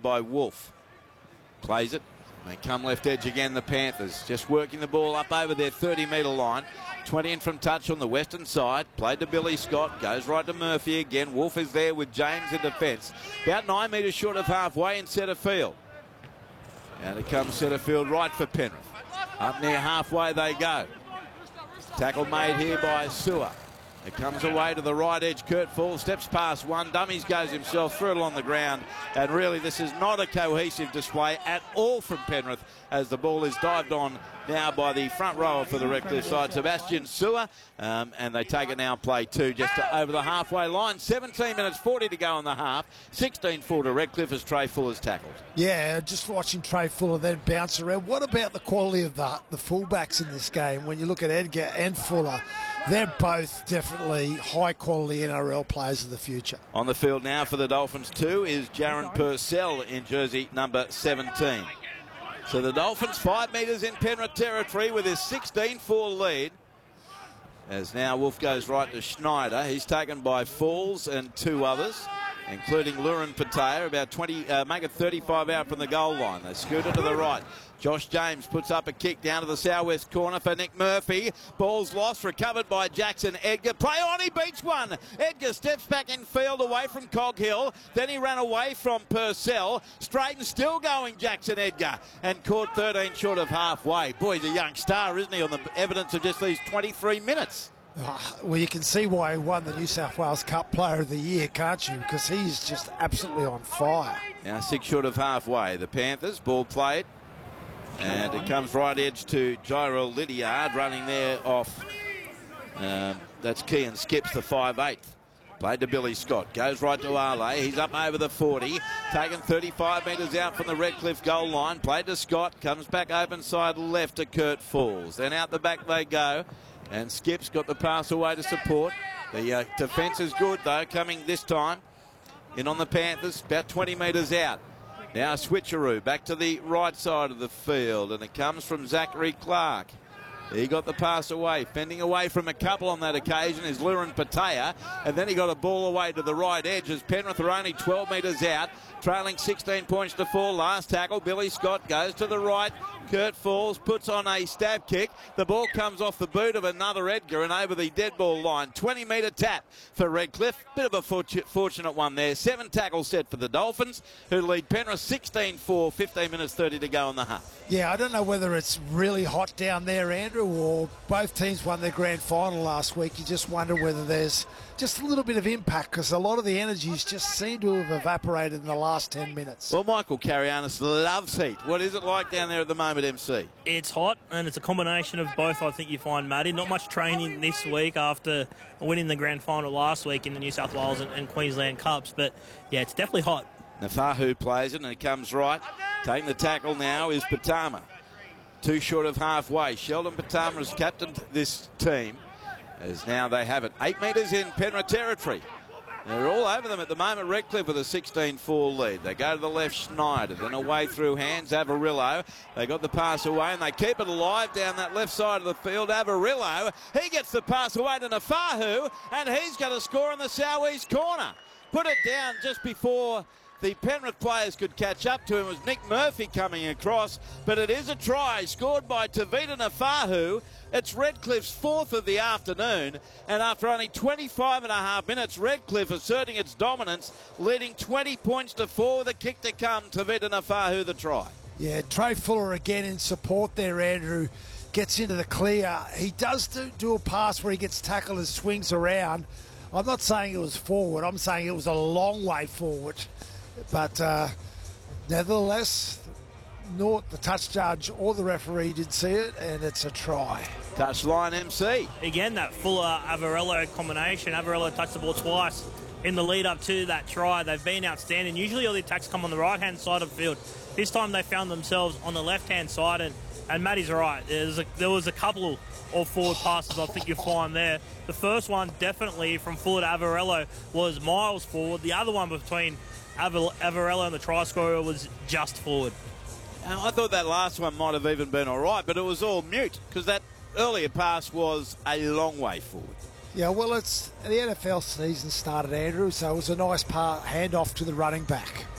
by Wolf. Plays it. They come left edge again, the Panthers. Just working the ball up over their 30-metre line. 20 in from touch on the western side. Played to Billy Scott. Goes right to Murphy again. Wolf is there with James in defence. About 9 metres short of halfway in centre field. And it comes centre field right for Penrith. Up near halfway they go. Tackle made here by Sewer. It comes away to the right edge. Kurt Falls steps past one. Dummies goes himself through it along the ground. And really this is not a cohesive display at all from Penrith as the ball is dived on now by the front rower for the Redcliffe side, Sebastian Sewer. And they take it now, play two, just over the halfway line. 17 minutes 40 to go in the half. 16-4 to Redcliffe as Trey Fuller's tackled. Yeah, just watching Trey Fuller then bounce around. What about the quality of the fullbacks in this game? When you look at Edgar and Fuller, they're both definitely high-quality NRL players of the future. On the field now for the Dolphins too is Jaron Purcell in jersey number 17. So the Dolphins 5 metres in Penrith territory with his 16-4 lead. As now Wolf goes right to Schneider. He's taken by Falls and two others, including Lurin Patea, about 20, make it 35 out from the goal line. They scoot it to the right. Josh James puts up a kick down to the southwest corner for Nick Murphy. Ball's lost, recovered by Jackson Edgar. Play on, he beats one. Edgar steps back in field away from Coghill. Then he ran away from Purcell. Straight and still going, Jackson Edgar. And caught 13 short of halfway. Boy, he's a young star, isn't he, on the evidence of just these 23 minutes. Well, you can see why he won the New South Wales Cup Player of the Year, can't you? Because he's just absolutely on fire. Now 6 short of halfway. The Panthers, ball played. And it comes right edge to Gyro Lydiard, running there off. That's Kean Skips, the 5'8". Played to Billy Scott. Goes right to Ale. He's up over the 40. Taken 35 metres out from the Redcliffe goal line. Played to Scott. Comes back open side left to Kurt Falls. Then out the back they go. And Skips got the pass away to support. The defence is good, though, coming this time. In on the Panthers, about 20 metres out. Now switcheroo, back to the right side of the field, and it comes from Zachary Clark. He got the pass away. Fending away from a couple on that occasion is Lurin Patea, and then he got a ball away to the right edge as Penrith are only 12 metres out, trailing 16 points to 4. Last tackle, Billy Scott goes to the right. Kurt Falls puts on a stab kick. The ball comes off the boot of another Edgar and over the dead ball line. 20-metre tap for Redcliffe. Bit of a fortunate one there. 7 tackles set for the Dolphins, who lead Penrith 16-4, 15 minutes 30 to go in the half. Yeah, I don't know whether it's really hot down there, Andrew, or both teams won their grand final last week. You just wonder whether there's just a little bit of impact because a lot of the energies just seem to have evaporated in the last 10 minutes. Well, Michael Carianis loves heat. What is it like down there at the moment, MC? It's hot, and it's a combination of both, I think you find, Matty. Not much training this week after winning the grand final last week in the New South Wales and Queensland Cups, but yeah, it's definitely hot. Nafahu plays it, and it comes right. Taking the tackle now is Patama. 2 short of halfway. Sheldon Patama has captained this team, as now they have it 8 metres in Penrith territory. They're all over them at the moment. Redcliffe with a 16-4 lead. They go to the left, Schneider, then away through hands, Avarillo. They got the pass away, and they keep it alive down that left side of the field. Avarillo, he gets the pass away to Nafahu, and he's going to score in the southeast corner. Put it down just before the Penrith players could catch up to him. It was Nick Murphy coming across, but it is a try scored by Tavita Nafahu. It's Redcliffe's 4th of the afternoon, and after only 25 and a half minutes, Redcliffe asserting its dominance, leading 20 points to 4 with a kick to come. Tavita Nafahu the try. Yeah, Trey Fuller again in support there, Andrew. Gets into the clear. He does do a pass where he gets tackled and swings around. I'm not saying it was forward. I'm saying it was a long way forward. But nevertheless, not the touch judge or the referee did see it, and it's a try. Touchline MC. Again, that Fuller-Avarello combination. Avarello touched the ball twice in the lead up to that try. They've been outstanding. Usually all the attacks come on the right-hand side of the field. This time they found themselves on the left-hand side, and Matty's right. There was a couple of forward passes I think you'll find there. The first one, definitely from Fuller to Avarello, was miles forward. The other one between Avarello and the try scorer was just forward. I thought that last one might have even been all right, but it was all mute because that earlier pass was a long way forward. Yeah, well, it's the NFL season started, Andrew, so it was a nice handoff to the running back.